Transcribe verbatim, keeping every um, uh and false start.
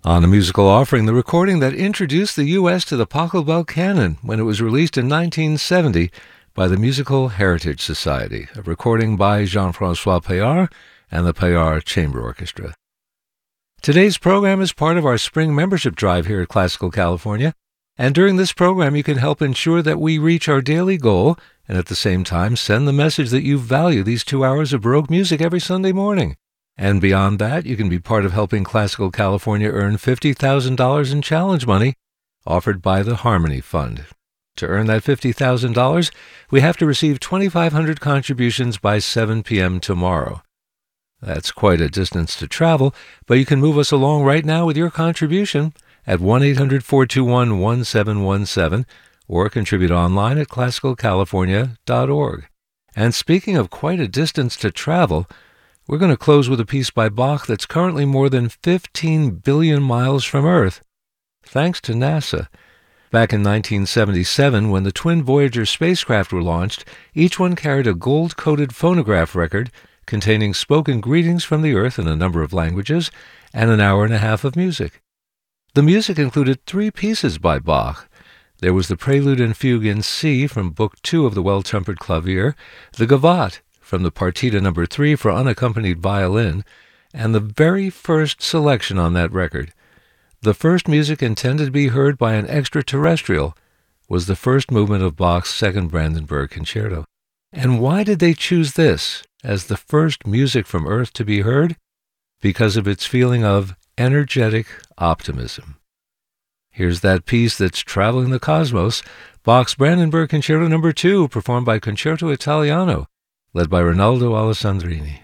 On a musical offering, the recording that introduced the U S to the Pachelbel canon when it was released in nineteen seventy by the Musical Heritage Society, a recording by Jean-Francois Payard and the Payard Chamber Orchestra. Today's program is part of our spring membership drive here at Classical California, and during this program you can help ensure that we reach our daily goal and at the same time send the message that you value these two hours of Baroque music every Sunday morning. And beyond that, you can be part of helping Classical California earn fifty thousand dollars in challenge money offered by the Harmony Fund. To earn that fifty thousand dollars, we have to receive twenty-five hundred contributions by seven p.m. tomorrow. That's quite a distance to travel, but you can move us along right now with your contribution at one eight hundred four two one one seven one seven or contribute online at classical california dot org. And speaking of quite a distance to travel, we're going to close with a piece by Bach that's currently more than fifteen billion miles from Earth, thanks to NASA. Back in nineteen seventy-seven, when the twin Voyager spacecraft were launched, each one carried a gold-coated phonograph record containing spoken greetings from the Earth in a number of languages and an hour and a half of music. The music included three pieces by Bach. There was the Prelude and Fugue in C from Book Two of the Well-Tempered Clavier, the Gavotte from the Partita Number Three for unaccompanied violin, and the very first selection on that record, the first music intended to be heard by an extraterrestrial, was the first movement of Bach's Second Brandenburg Concerto. And why did they choose this as the first music from Earth to be heard? Because of its feeling of energetic optimism. Here's that piece that's traveling the cosmos, Bach's Brandenburg Concerto Number Two, performed by Concerto Italiano, led by Rinaldo Alessandrini.